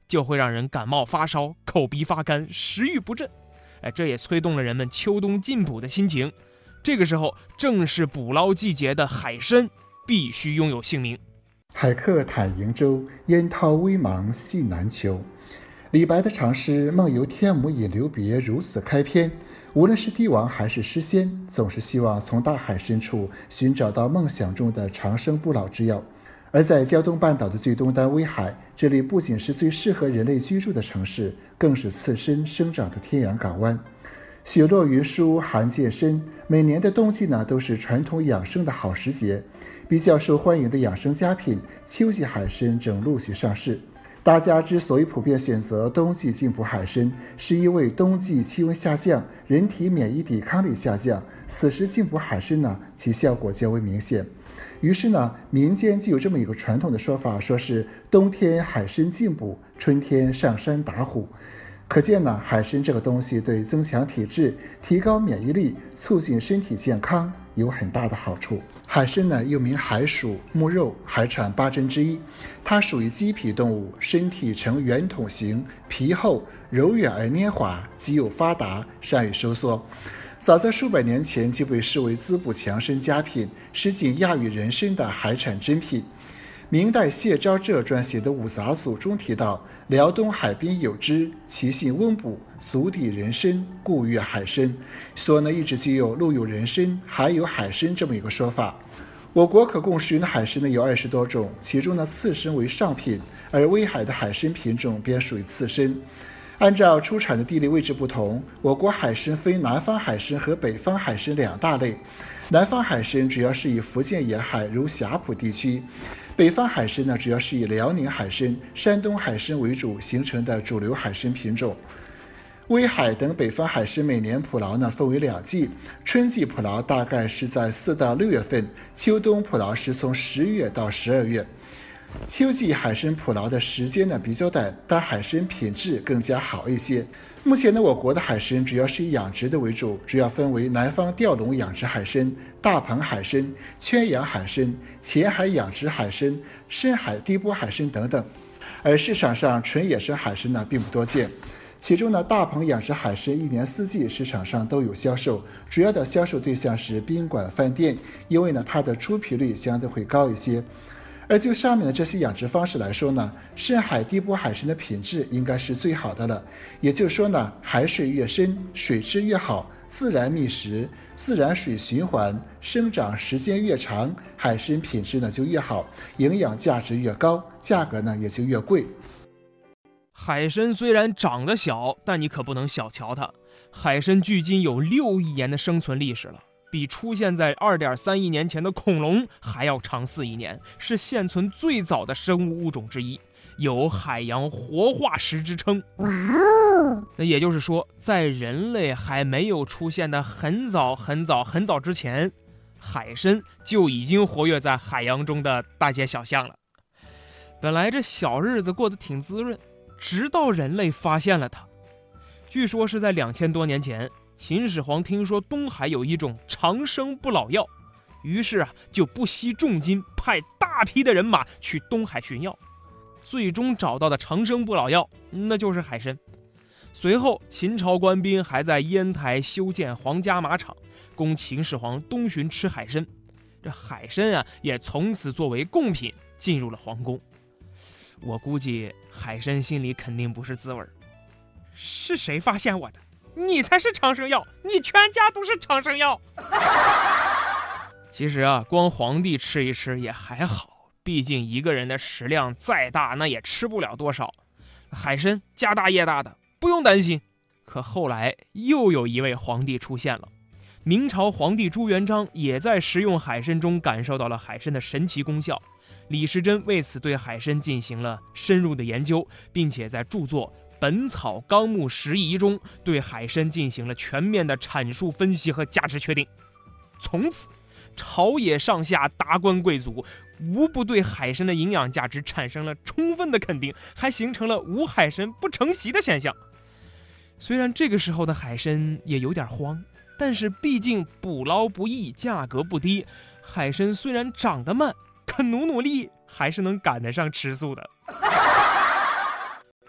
就会让人感冒发烧、口鼻发干、食欲不振。这也催动了人们秋冬进补的心情。这个时候正是捕捞季节的海参必须拥有姓名。 海客坦瀛洲，烟涛微茫系南丘。李白的长诗《梦游天姥引留别》如此开篇，无论是帝王还是诗仙，总是希望从大海深处寻找到梦想中的长生不老之药。而在胶东半岛的最东端威海，这里不仅是最适合人类居住的城市，更是刺参生长的天然港湾。雪落云舒，寒渐深，每年的冬季呢，都是传统养生的好时节。比较受欢迎的养生佳品秋季海参正陆续上市。大家之所以普遍选择冬季进补海参，是因为冬季气温下降，人体免疫抵抗力下降，此时进补海参呢，其效果较为明显。于是呢，民间就有这么一个传统的说法，说是冬天海参进补，春天上山打虎。可见呢，海参这个东西对增强体质、提高免疫力、促进身体健康有很大的好处。海参呢，又名海鼠、目肉，海产八珍之一。它属于鸡皮动物，身体呈圆筒形，皮厚、柔软而黏滑，肌肉发达，善于收缩。早在数百年前就被视为滋补强身佳品，是仅亚于人参的海产珍品。明代谢昭浙撰写的《五杂组》中提到，辽东海滨有之，其性温补，足抵人参，故曰海参。所以呢，一直就有陆有人参，海有海参这么一个说法。我国可供食用的海参呢有20多种，其中呢刺参为上品，而威海的海参品种便属于刺参。按照出产的地理位置不同，我国海参分南方海参和北方海参两大类。南方海参主要是以福建沿海如霞浦地区，北方海参呢主要是以辽宁海参、山东海参为主形成的主流海参品种。威海等北方海参每年捕捞呢分为2季，春季捕捞大概是在4到6月份，秋冬捕捞是从10月到12月。秋季海参捕捞的时间呢比较短，但海参品质更加好一些。目前呢，我国的海参主要是以养殖的为主，主要分为南方钓笼养殖海参、大棚海参、圈养海参、浅海养殖海参、深海低波海参等等。而市场上纯野生海参呢并不多见，其中呢，大棚养殖海参1年4季市场上都有销售，主要的销售对象是宾馆、饭店，因为呢它的出皮率相对会高一些。而就上面的这些养殖方式来说呢，深海低波海参的品质应该是最好的了。也就是说呢，海水越深，水质越好，自然觅食，自然水循环，生长时间越长，海参品质呢就越好，营养价值越高，价格呢也就越贵。 海参虽然长得小，但你可不能小瞧它。海参距今有6亿年的生存历史了，比出现在2.3亿年前的恐龙还要长4亿年，是现存最早的生物物种之一，有海洋活化石之称。 哇哦！ 那也就是说，在人类还没有出现的很早之前，海参就已经活跃在海洋中的大街小巷了。本来这小日子过得挺滋润，直到人类发现了它。据说是在2000多年前，秦始皇听说东海有一种长生不老药，于是就不惜重金派大批的人马去东海寻药，最终找到的长生不老药那就是海参。随后秦朝官兵还在烟台修建皇家马场，供秦始皇东巡吃海参。这海参也从此作为贡品进入了皇宫。我估计海参心里肯定不是滋味，是谁发现我的？你才是长生药，你全家都是长生药。其实光皇帝吃一吃也还好，毕竟一个人的食量再大，那也吃不了多少。海参家大业大的，不用担心。可后来又有一位皇帝出现了，明朝皇帝朱元璋也在食用海参中感受到了海参的神奇功效。李时珍为此对海参进行了深入的研究，并且在著作《本草纲目拾遗》中对海参进行了全面的阐述分析和价值确定。从此朝野上下达官贵族无不对海参的营养价值产生了充分的肯定，还形成了无海参不成席的现象。虽然这个时候的海参也有点慌，但是毕竟捕捞不易，价格不低，海参虽然长得慢，可努力还是能赶得上吃素的。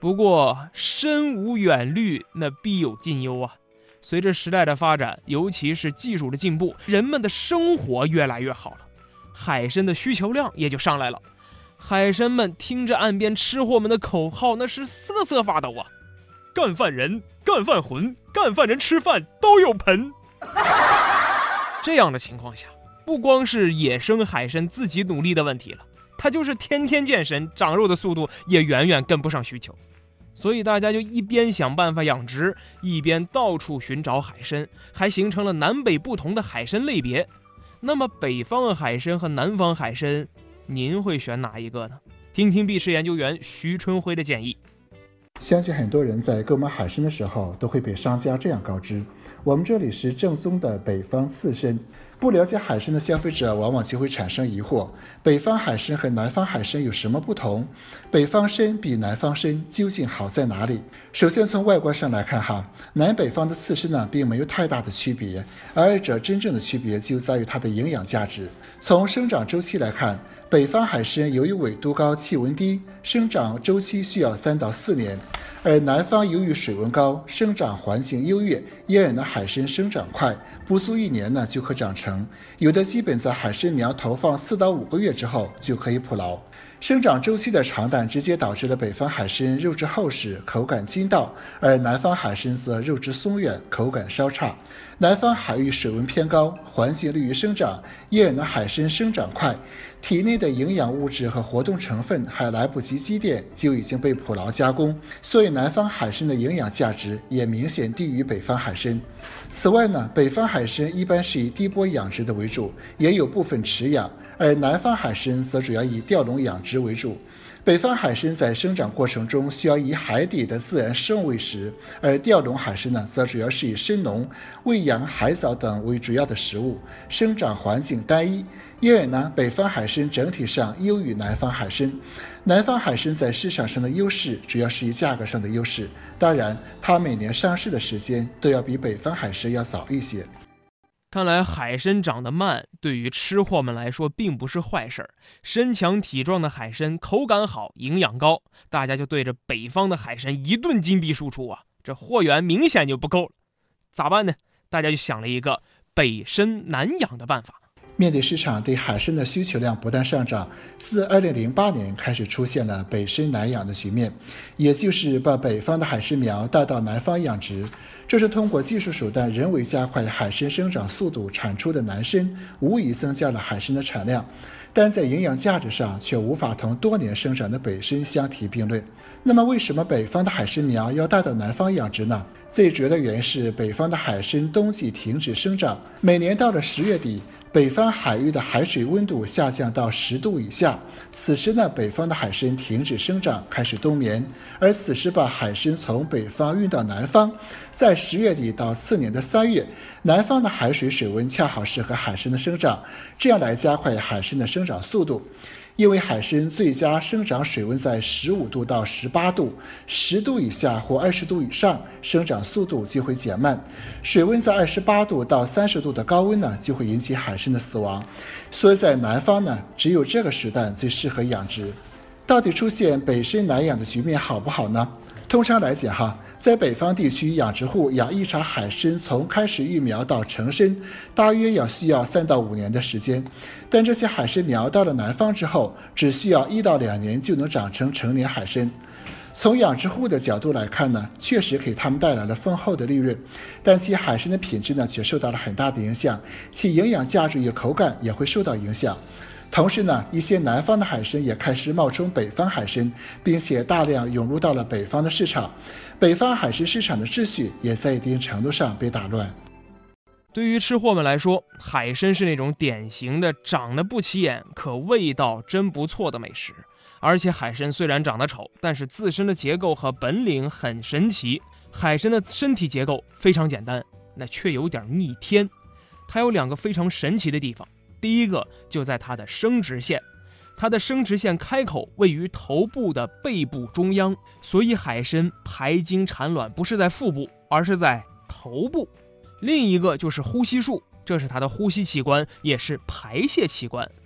不过身无远虑，那必有近忧啊。随着时代的发展，尤其是技术的进步，人们的生活越来越好了，海参的需求量也就上来了。海参们听着岸边吃货们的口号，那是瑟瑟发抖啊！干饭人、干饭魂、干饭人吃饭都有盆。这样的情况下，不光是野生海参自己努力的问题了，它就是天天健身，长肉的速度也远远跟不上需求。所以大家就一边想办法养殖，一边到处寻找海参，还形成了南北不同的海参类别。那么北方海参和南方海参，您会选哪一个呢？听听碧池研究员徐春辉的建议。 相信很多人在购买海参的时候都会被商家这样告知，我们这里是正宗的北方刺参。不了解海参的消费者往往就会产生疑惑，北方海参和南方海参有什么不同？北方参比南方参究竟好在哪里？首先从外观上来看哈，南北方的刺参呢并没有太大的区别，而二者真正的区别就在于它的营养价值。从生长周期来看，北方海参由于纬度高、气温低，生长周期需要3到4年，而南方由于水温高、生长环境优越，因而呢海参生长快，不足1年呢就可长成，有的基本在海参苗投放4到5个月之后就可以捕捞。生长周期的长短直接导致了北方海参肉质厚实，口感筋道，而南方海参则肉质松软，口感稍差。南方海域水温偏高，环境利于生长，因而呢海参生长快，体内的营养物质和活动成分还来不及积淀，就已经被捕捞加工，所以南方海参的营养价值也明显低于北方海参。此外呢，北方海参一般是以低波养殖的为主，也有部分池养，而南方海参则主要以钓笼养殖为主。北方海参在生长过程中需要以海底的自然生物为食，而钓笼海参呢，则主要是以参农、喂养海藻等为主要的食物，生长环境单一，因而呢，北方海参整体上优于南方海参。南方海参在市场上的优势主要是以价格上的优势，当然，它每年上市的时间都要比北方海参要早一些。 看来海参长得慢，对于吃货们来说并不是坏事儿。身强体壮的海参口感好，营养高，大家就对着北方的海参一顿金币输出啊，这货源明显就不够了。咋办呢？大家就想了一个北参南养的办法。 面对市场对海参的需求量不断上涨，自2008年开始出现了北参南养的局面，也就是把北方的海参苗带到南方养殖。这是通过技术手段人为加快海参生长速度产出的南参，无疑增加了海参的产量，但在营养价值上却无法同多年生长的北参相提并论。那么为什么北方的海参苗要带到南方养殖呢？最主要的原因是北方的海参冬季停止生长，每年到了10月底，北方海域的海水温度下降到10度以下，此时呢，北方的海参停止生长，开始冬眠，而此时把海参从北方运到南方，在10月底到次年的3月，南方的海水水温恰好适合海参的生长，这样来加快海参的生长速度。因为海参最佳生长水温在15度到18度，10度以下或20度以上，生长速度就会减慢。水温在28度到30度的高温呢，就会引起海参的死亡。所以在南方呢，只有这个时段最适合养殖。到底出现北参南养的局面好不好呢？通常来讲哈，在北方地区养殖户养一茬海参，从开始育苗到成参，大约需要3到5年的时间。但这些海参苗到了南方之后，只需要1到2年就能长成成年海参。从养殖户的角度来看呢，确实给他们带来了丰厚的利润，但其海参的品质呢，却受到了很大的影响，其营养价值与口感也会受到影响。同时呢，一些南方的海参也开始冒充北方海参，并且大量涌入到了北方的市场，北方海参市场的秩序也在一定程度上被打乱。 对于吃货们来说，海参是那种典型的长得不起眼，可味道真不错的美食。而且海参虽然长得丑，但是自身的结构和本领很神奇。海参的身体结构非常简单，那却有点逆天。它有2个非常神奇的地方。第一个就在它的生殖腺，它的生殖腺开口位于头部的背部中央，所以海参排精产卵不是在腹部，而是在头部。另一个就是呼吸术，这是它的呼吸器官，也是排泄器官。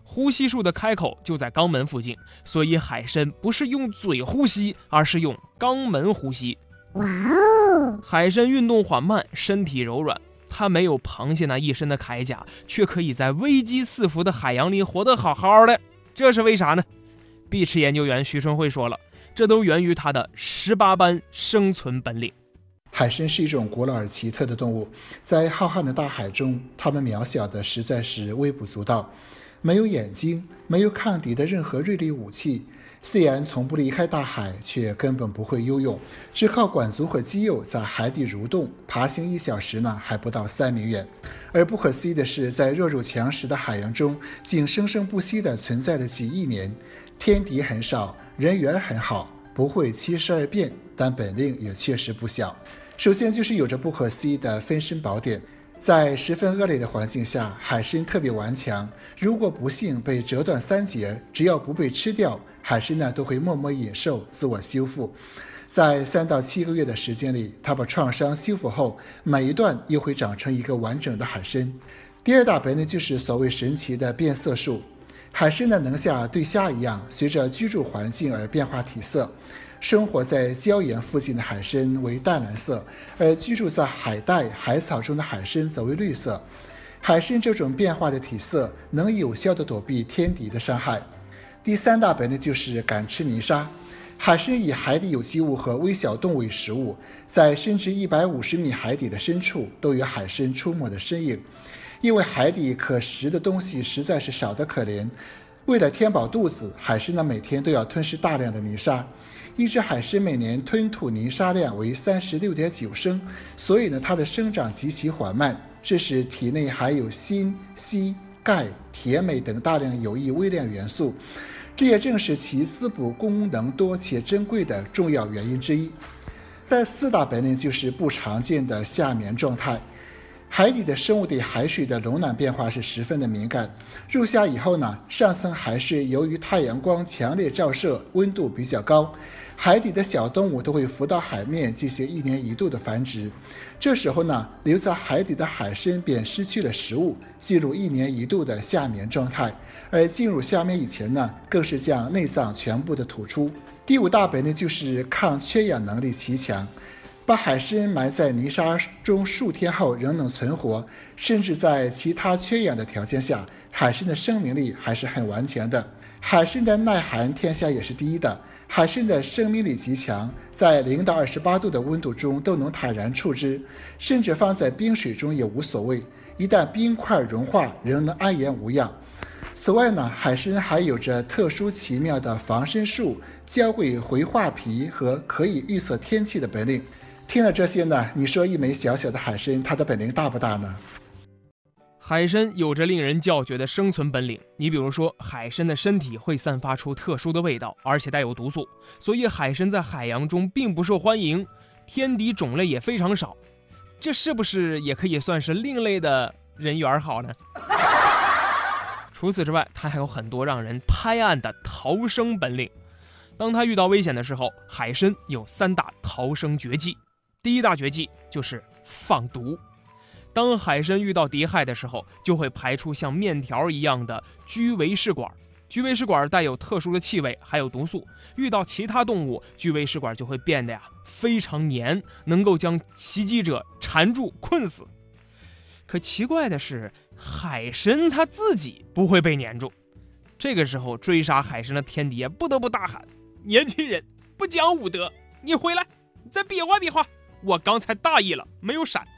呼吸术的开口就在肛门附近，所以海参不是用嘴呼吸，而是用肛门呼吸。 哇哦！ 海参运动缓慢，身体柔软，它没有螃蟹那一身的铠甲，却可以在危机四伏的海洋里活得好好的。这是为啥呢？碧池研究员徐春慧说了，这都源于它的18般生存本领。 海参是一种古老而奇特的动物，在浩瀚的大海中，它们渺小的实在是微不足道，没有眼睛，没有抗敌的任何锐利武器，虽然从不离开大海，却根本不会游泳，只靠管足和肌肉在海底蠕动，爬行1小时呢还不到3米远。而不可思议的是，在弱肉强食的海洋中，竟生生不息地存在了几亿年。天敌很少，人缘很好，不会72变，但本领也确实不小。首先就是有着不可思议的分身宝典，在十分恶劣的环境下，海参特别顽强，如果不幸被折断3节，只要不被吃掉，海参呢都会默默忍受，自我修复。在3到7个月的时间里，它把创伤修复后，每一段又会长成一个完整的海参。第二大本领就是所谓神奇的变色术。海参呢能像对虾一样，随着居住环境而变化体色。生活在礁岩附近的海参为淡蓝色，而居住在海带、海草中的海参则为绿色。海参这种变化的体色能有效地躲避天敌的伤害。第3大本领就是敢吃泥沙。海参以海底有机物和微小动物为食物，在深至150米海底的深处都有海参出没的身影。因为海底可食的东西实在是少得可怜，为了填饱肚子，海参呢每天都要吞噬大量的泥沙。一只海参每年吞吐泥沙量为36.9升，所以呢它的生长极其缓慢，这使体内含有锌、硒、钙、铁、镁等大量有益微量元素，这也正是其滋补功能多且珍贵的重要原因之一。第4大本领就是不常见的夏眠状态。海底的生物对海水的冷暖变化是十分的敏感。入夏以后呢，上层海水由于太阳光强烈照射，温度比较高，海底的小动物都会浮到海面进行1年1度的繁殖。这时候呢，留在海底的海参便失去了食物，进入1年1度的夏眠状态。而进入夏眠以前呢，更是将内脏全部的吐出。第5大本领就是抗缺氧能力极强。把海参埋在泥沙中数天后仍能存活，甚至在其他缺氧的条件下，海参的生命力还是很顽强的。海参的耐寒天下也是第一的，海参的生命力极强，在0到28度的温度中都能坦然处之，甚至放在冰水中也无所谓，一旦冰块融化仍能安然无恙。此外呢，海参还有着特殊奇妙的防身术、教会回化皮和可以预测天气的本领。听了这些呢，你说一枚小小的海参，它的本领大不大呢？ 海参有着令人叫绝的生存本领。你比如说，海参的身体会散发出特殊的味道，而且带有毒素，所以海参在海洋中并不受欢迎，天敌种类也非常少。这是不是也可以算是另类的人缘好呢？除此之外，它还有很多让人拍案的逃生本领。当它遇到危险的时候，海参有3大逃生绝技。第1大绝技就是放毒。当海参遇到敌害的时候，就会排出像面条一样的居维试管。居维试管带有特殊的气味，还有毒素。遇到其他动物，居维试管就会变得非常黏，能够将袭击者缠住困死。可奇怪的是，海参它自己不会被粘住。这个时候，追杀海参的天敌不得不大喊：“年轻人，不讲武德，你回来，再比划比划。我刚才大意了，没有闪。”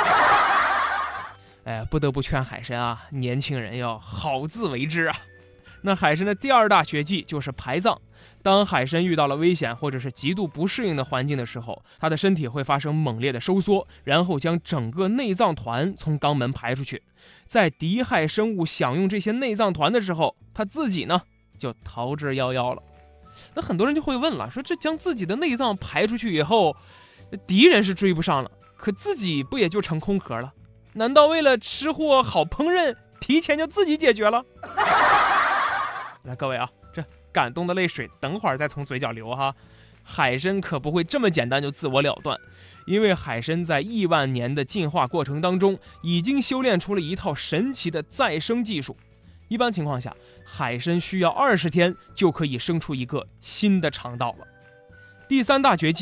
不得不劝海参啊，年轻人要好自为之啊。那海参的第2大绝技就是排藏。当海参遇到了危险或者是极度不适应的环境的时候，它的身体会发生猛烈的收缩，然后将整个内脏团从肛门排出去。在敌害生物享用这些内脏团的时候，它自己呢就逃之夭夭了。那很多人就会问了，说这将自己的内脏排出去以后，敌人是追不上了，可自己不也就成空壳了？难道为了吃货好烹饪，提前就自己解决了？来，各位啊，这感动的泪水等会儿再从嘴角流哈。海参可不会这么简单就自我了断，因为海参在亿万年的进化过程当中，已经修炼出了一套神奇的再生技术。 一般情况下，海参需要20天就可以生出一个新的肠道了。第3大绝技